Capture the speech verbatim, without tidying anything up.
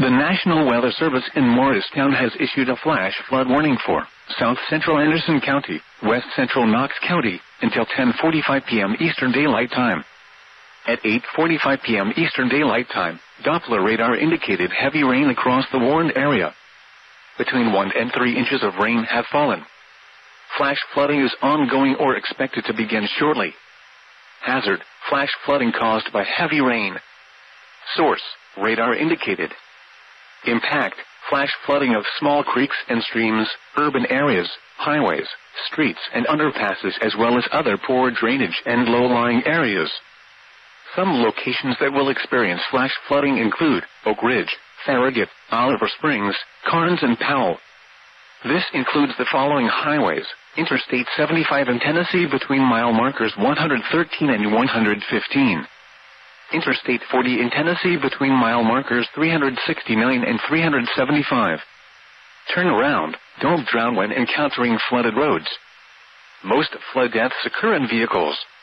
The National Weather Service in Morristown has issued a flash flood warning for South Central Anderson County, West Central Knox County, until ten forty-five p.m. Eastern Daylight Time. At eight forty-five p.m. Eastern Daylight Time, Doppler radar indicated heavy rain across the warned area. Between one and three inches of rain have fallen. Flash flooding is ongoing or expected to begin shortly. Hazard, flash flooding caused by heavy rain. Source, radar indicated. Impact, flash flooding of small creeks and streams, urban areas, highways, streets and underpasses, as well as other poor drainage and low-lying areas. Some locations that will experience flash flooding include Oak Ridge, Farragut, Oliver Springs, Carnes and Powell. This includes the following highways: Interstate seventy-five in Tennessee between mile markers one hundred thirteen and one hundred fifteen. Interstate forty in Tennessee between mile markers three hundred sixty-nine and three hundred seventy-five. Turn around. Don't drown when encountering flooded roads. Most flood deaths occur in vehicles.